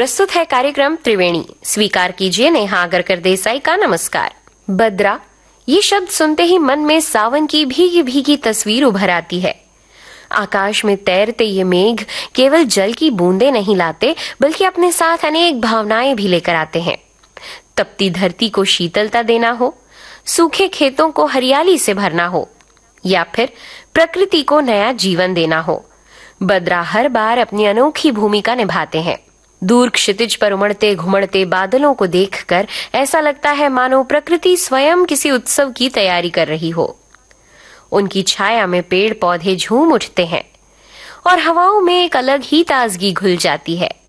प्रस्तुत है कार्यक्रम त्रिवेणी। स्वीकार कीजिए नेहा अगरकर देसाई का नमस्कार। बद्रा, ये शब्द सुनते ही मन में सावन की भीगी भीगी तस्वीर उभर आती है। आकाश में तैरते ये मेघ केवल जल की बूंदें नहीं लाते, बल्कि अपने साथ अनेक भावनाएं भी लेकर आते हैं। तपती धरती को शीतलता देना हो, सूखे खेतों को हरियाली से भरना हो, या फिर प्रकृति को नया जीवन देना हो, बद्रा हर बार अपनी अनोखी भूमिका निभाते हैं। दूर क्षितिज पर उमड़ते घुमड़ते बादलों को देखकर ऐसा लगता है मानो प्रकृति स्वयं किसी उत्सव की तैयारी कर रही हो। उनकी छाया में पेड़ पौधे झूम उठते हैं और हवाओं में एक अलग ही ताजगी घुल जाती है।